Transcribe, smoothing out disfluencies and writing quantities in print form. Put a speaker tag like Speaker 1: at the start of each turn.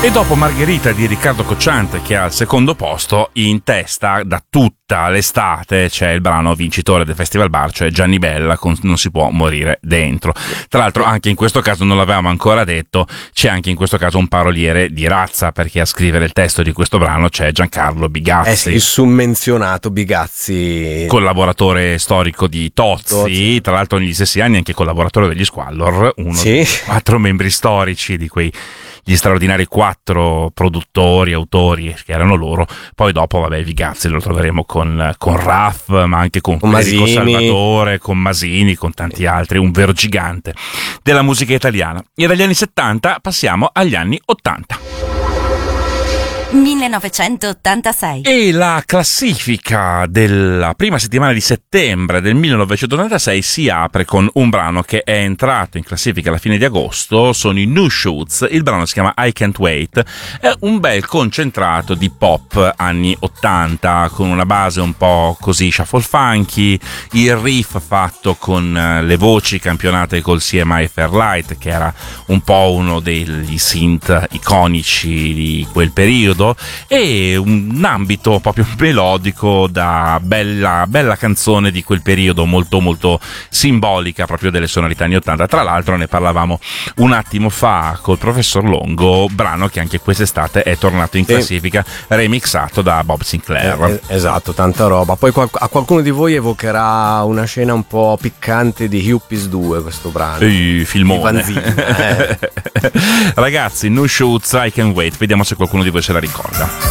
Speaker 1: E dopo Margherita di Riccardo Cocciante, che è al secondo posto, in testa da tutta l'estate c'è il brano vincitore del Festival Bar, cioè Gianni Bella con Non si può morire dentro. Tra l'altro anche in questo caso, non l'avevamo ancora detto, c'è anche in questo caso un paroliere di razza, perché a scrivere il testo di questo brano c'è Giancarlo Bigazzi.
Speaker 2: Il summenzionato Bigazzi,
Speaker 1: collaboratore storico di Tozzi, tra l'altro negli stessi anni anche collaboratore degli Squallor, uno dei 4 membri storici di gli straordinari 4 produttori, autori che erano loro. Poi dopo, vabbè, Bigazzi lo troveremo con Raff, ma anche con Federico Salvatore, con Masini, con tanti altri, un vero gigante della musica italiana. E dagli anni 70 passiamo agli anni 80.
Speaker 3: 1986.
Speaker 1: E la classifica della prima settimana di settembre del 1986 si apre con un brano che è entrato in classifica alla fine di agosto. Sono i New Shoots, il brano si chiama I Can't Wait, è un bel concentrato di pop anni 80 con una base un po' così shuffle funky, il riff fatto con le voci campionate col CMI Fairlight, che era un po' uno degli synth iconici di quel periodo, e un ambito proprio melodico da bella canzone di quel periodo, molto molto simbolica proprio delle sonorità anni 80. Tra l'altro ne parlavamo un attimo fa col professor Longo, brano che anche quest'estate è tornato in classifica, remixato da Bob Sinclair.
Speaker 2: Esatto, tanta roba. Poi a qualcuno di voi evocherà una scena un po' piccante di Huppies 2 questo brano.
Speaker 1: Filmone. Ragazzi, No Shoots, I Can Wait, vediamo se qualcuno di voi se la ricorda.